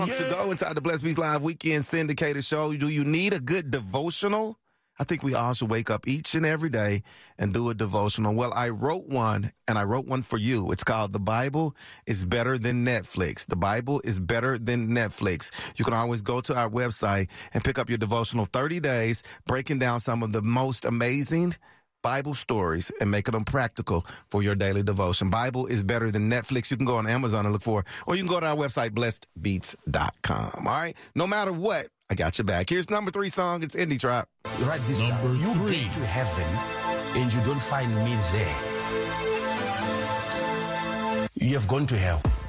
To go inside the Blessed Beats Live Weekend Syndicated Show. Do you need a good devotional? I think we all should wake up each and every day and do a devotional. Well, I wrote one, and I wrote one for you. It's called The Bible is Better Than Netflix. The Bible is better than Netflix. You can always go to our website and pick up your devotional 30 days, breaking down some of the most amazing Bible stories and making them practical for your daily devotion. Bible is better than Netflix. You can go on Amazon and look for it, or you can go to our website, blessedbeats.com. All right? No matter what, I got your back. Here's number 3 song. It's Indie Trap. Write this down. You get to heaven and you don't find me there. You have gone to hell.